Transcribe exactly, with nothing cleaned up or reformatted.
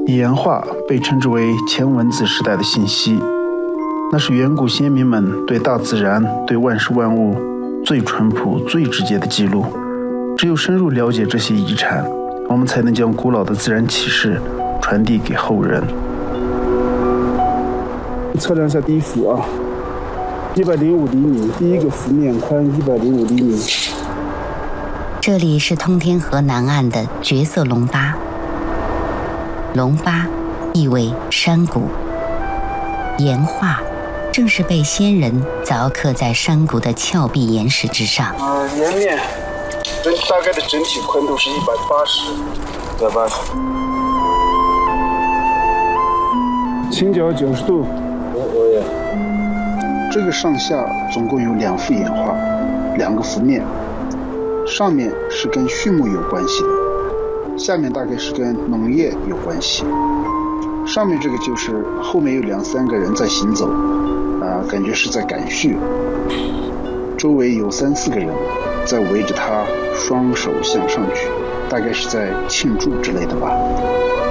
岩画被称之为前文字时代的信息，那是远古先民们对大自然、对万事万物最淳朴、最直接的记录。只有深入了解这些遗产，我们才能将古老的自然启示传递给后人。测量一下第一幅啊，一百零五厘米，第一个幅面宽一百零五厘米。 这里是通天河南岸的绝色龙巴。龙巴意为山谷，岩画正是被先人凿刻在山谷的峭壁岩石之上。 啊，岩面整大概的整体宽度是一百八十，一百八十。倾角九十度。我也。这个上下总共有两幅岩画，两个幅面。上面是跟畜牧有关系的，下面大概是跟农业有关系。上面这个就是后面有两三个人在行走，啊、呃，感觉是在赶畜。周围有三四个人在围着他，双手向上举，大概是在庆祝之类的吧。